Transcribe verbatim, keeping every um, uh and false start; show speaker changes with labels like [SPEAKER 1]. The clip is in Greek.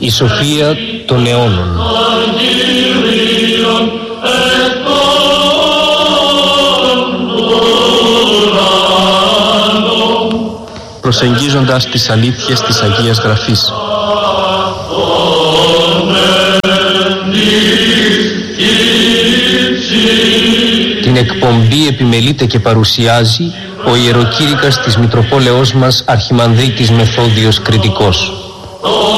[SPEAKER 1] η σοφία των αιώνων. Προσεγγίζοντας τις αλήθειες της Αγίας Γραφής. Την εκπομπή επιμελείται και παρουσιάζει ο ιεροκήρυκας της Μητροπόλεως μας Αρχιμανδρίτης Μεθόδιος Κρητικός.